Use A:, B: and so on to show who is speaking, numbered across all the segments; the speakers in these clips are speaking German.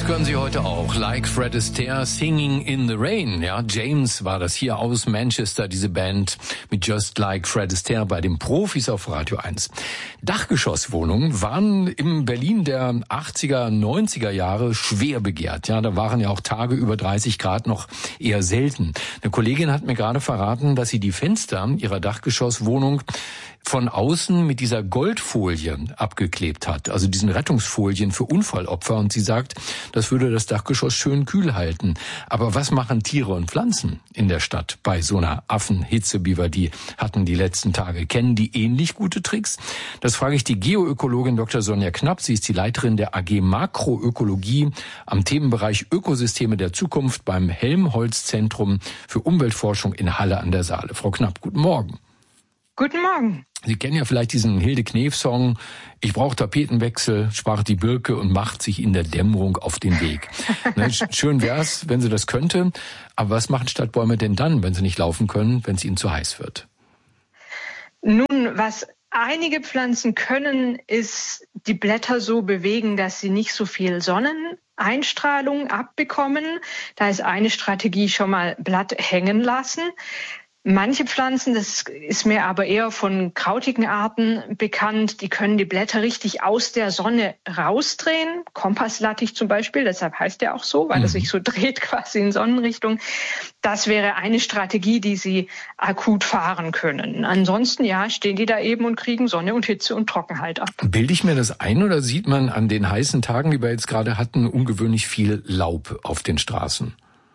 A: können Sie heute auch. Like Fred Astaire, Singing in the Rain. Ja, James war das hier aus Manchester, diese Band mit Just Like Fred Astaire bei den Profis auf Radio 1. Dachgeschosswohnungen waren im Berlin der 80er, 90er Jahre schwer begehrt. Ja, da waren ja auch Tage über 30 Grad noch eher selten. Eine Kollegin hat mir gerade verraten, dass sie die Fenster ihrer Dachgeschosswohnung von außen mit dieser Goldfolie abgeklebt hat, also diesen Rettungsfolien für Unfallopfer. Und sie sagt, das würde das Dachgeschoss schön kühl halten. Aber was machen Tiere und Pflanzen in der Stadt bei so einer Affenhitze, wie wir die hatten die letzten Tage? Kennen die ähnlich gute Tricks? Das frage ich die Geoökologin Dr. Sonja Knapp. Sie ist die Leiterin der AG Makroökologie am Themenbereich Ökosysteme der Zukunft beim Helmholtz-Zentrum für Umweltforschung in Halle an der Saale. Frau Knapp, guten Morgen.
B: Guten Morgen.
A: Sie kennen ja vielleicht diesen Hilde Knef-Song, ich brauche Tapetenwechsel, sprach die Birke und macht sich in der Dämmerung auf den Weg. Ne, schön wär's, wenn sie das könnte, aber was machen Stadtbäume denn dann, wenn sie nicht laufen können, wenn es ihnen zu heiß wird?
B: Nun, was einige Pflanzen können, ist die Blätter so bewegen, dass sie nicht so viel Sonneneinstrahlung abbekommen. Da ist eine Strategie schon mal Blatt hängen lassen. Manche Pflanzen, das ist mir aber eher von krautigen Arten bekannt, die können die Blätter richtig aus der Sonne rausdrehen. Kompasslattich zum Beispiel, deshalb heißt der auch so, weil er sich so dreht quasi in Sonnenrichtung. Das wäre eine Strategie, die sie akut fahren können. Ansonsten, ja, stehen die da eben und kriegen Sonne und Hitze und Trockenheit ab.
A: Bilde ich mir das ein oder sieht man an den heißen Tagen, die wir jetzt gerade hatten, ungewöhnlich viel Laub auf den Straßen?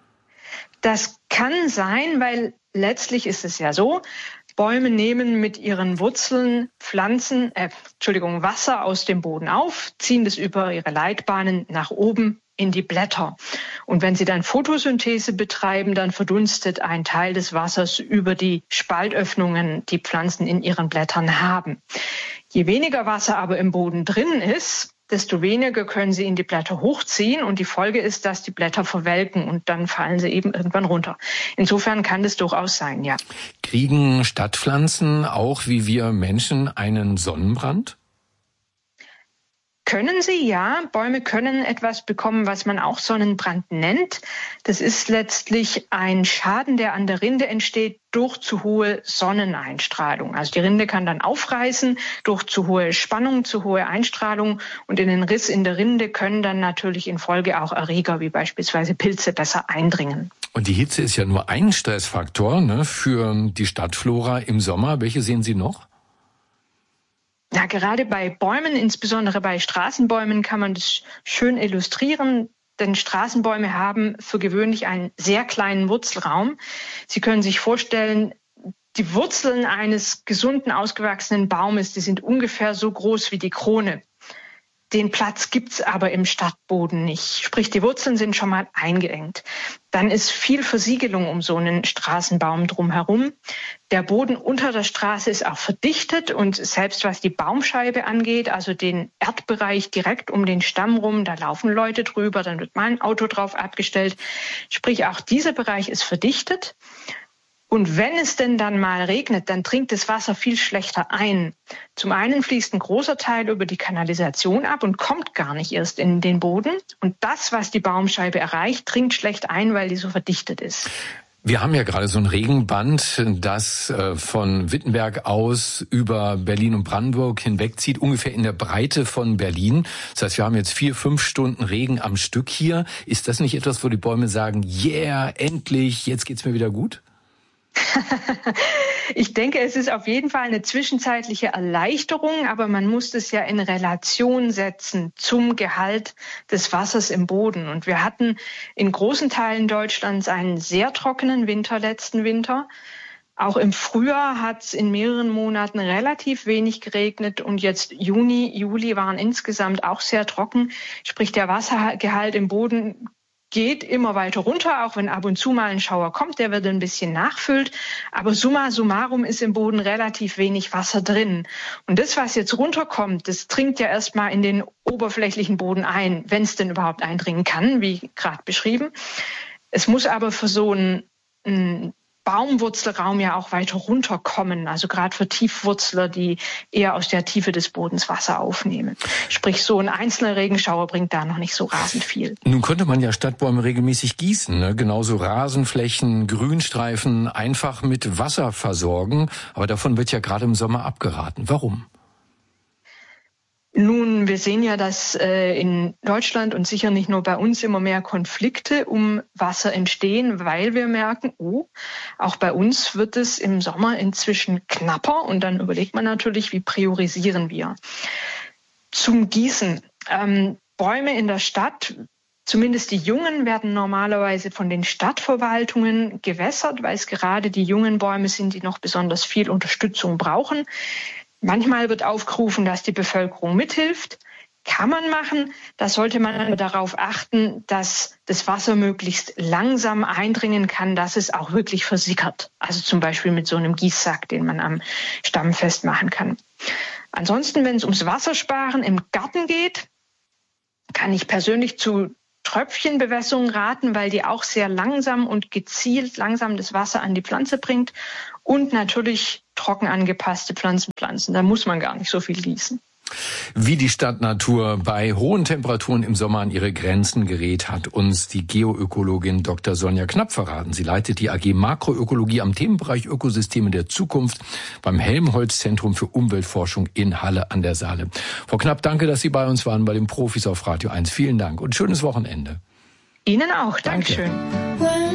B: Das kann sein, weil letztlich ist es ja so, Bäume nehmen mit ihren Wurzeln Wasser aus dem Boden auf, ziehen das über ihre Leitbahnen nach oben in die Blätter. Und wenn sie dann Photosynthese betreiben, dann verdunstet ein Teil des Wassers über die Spaltöffnungen, die Pflanzen in ihren Blättern haben. Je weniger Wasser aber im Boden drin ist, desto weniger können sie in die Blätter hochziehen und die Folge ist, dass die Blätter verwelken und dann fallen sie eben irgendwann runter. Insofern kann das durchaus sein, ja.
A: Kriegen Stadtpflanzen auch wie wir Menschen einen Sonnenbrand?
B: Können sie, ja. Bäume können etwas bekommen, was man auch Sonnenbrand nennt. Das ist letztlich ein Schaden, der an der Rinde entsteht durch zu hohe Sonneneinstrahlung. Also die Rinde kann dann aufreißen durch zu hohe Spannung, zu hohe Einstrahlung und in den Riss in der Rinde können dann natürlich in Folge auch Erreger wie beispielsweise Pilze besser eindringen.
A: Und die Hitze ist ja nur ein Stressfaktor, ne, für die Stadtflora im Sommer. Welche sehen Sie noch?
B: Ja, gerade bei Bäumen, insbesondere bei Straßenbäumen, kann man das schön illustrieren. Denn Straßenbäume haben für gewöhnlich einen sehr kleinen Wurzelraum. Sie können sich vorstellen, die Wurzeln eines gesunden, ausgewachsenen Baumes, die sind ungefähr so groß wie die Krone. Den Platz gibt's aber im Stadtboden nicht. Sprich, die Wurzeln sind schon mal eingeengt. Dann ist viel Versiegelung um so einen Straßenbaum drumherum. Der Boden unter der Straße ist auch verdichtet und selbst was die Baumscheibe angeht, also den Erdbereich direkt um den Stamm rum, da laufen Leute drüber, dann wird mal ein Auto drauf abgestellt. Sprich, auch dieser Bereich ist verdichtet. Und wenn es denn dann mal regnet, dann dringt das Wasser viel schlechter ein. Zum einen fließt ein großer Teil über die Kanalisation ab und kommt gar nicht erst in den Boden. Und das, was die Baumscheibe erreicht, dringt schlecht ein, weil die so verdichtet ist.
A: Wir haben ja gerade so ein Regenband, das von Wittenberg aus über Berlin und Brandenburg hinwegzieht, ungefähr in der Breite von Berlin. Das heißt, wir haben jetzt 4-5 Stunden Regen am Stück hier. Ist das nicht etwas, wo die Bäume sagen, yeah, endlich, jetzt geht's mir wieder gut?
B: Ich denke, es ist auf jeden Fall eine zwischenzeitliche Erleichterung, aber man muss das ja in Relation setzen zum Gehalt des Wassers im Boden. Und wir hatten in großen Teilen Deutschlands einen sehr trockenen Winter letzten Winter. Auch im Frühjahr hat es in mehreren Monaten relativ wenig geregnet und jetzt Juni, Juli waren insgesamt auch sehr trocken. Sprich, der Wassergehalt im Boden geht immer weiter runter, auch wenn ab und zu mal ein Schauer kommt, der wird ein bisschen nachfüllt. Aber summa summarum ist im Boden relativ wenig Wasser drin. Und das, was jetzt runterkommt, das dringt ja erstmal in den oberflächlichen Boden ein, wenn es denn überhaupt eindringen kann, wie gerade beschrieben. Es muss aber für so ein Baumwurzelraum ja auch weiter runterkommen, also gerade für Tiefwurzler, die eher aus der Tiefe des Bodens Wasser aufnehmen. Sprich, so ein einzelner Regenschauer bringt da noch nicht so rasend viel.
A: Nun könnte man ja Stadtbäume regelmäßig gießen, ne? Genauso Rasenflächen, Grünstreifen einfach mit Wasser versorgen, aber davon wird ja gerade im Sommer abgeraten. Warum?
B: Nun, wir sehen ja, dass in Deutschland und sicher nicht nur bei uns immer mehr Konflikte um Wasser entstehen, weil wir merken, auch bei uns wird es im Sommer inzwischen knapper. Und dann überlegt man natürlich, wie priorisieren wir. Zum Gießen. Bäume in der Stadt, zumindest die jungen, werden normalerweise von den Stadtverwaltungen gewässert, weil es gerade die jungen Bäume sind, die noch besonders viel Unterstützung brauchen. Manchmal wird aufgerufen, dass die Bevölkerung mithilft. Kann man machen. Da sollte man aber darauf achten, dass das Wasser möglichst langsam eindringen kann, dass es auch wirklich versickert. Also zum Beispiel mit so einem Gießsack, den man am Stamm festmachen kann. Ansonsten, wenn es ums Wassersparen im Garten geht, kann ich persönlich zu Tröpfchenbewässerung raten, weil die auch sehr langsam und gezielt langsam das Wasser an die Pflanze bringt. Und natürlich trocken angepasste Pflanzen. Da muss man gar nicht so viel gießen.
A: Wie die Stadtnatur bei hohen Temperaturen im Sommer an ihre Grenzen gerät, hat uns die Geoökologin Dr. Sonja Knapp verraten. Sie leitet die AG Makroökologie am Themenbereich Ökosysteme der Zukunft beim Helmholtz-Zentrum für Umweltforschung in Halle an der Saale. Frau Knapp, danke, dass Sie bei uns waren bei den Profis auf Radio 1. Vielen Dank und schönes Wochenende.
B: Ihnen auch. Dankeschön.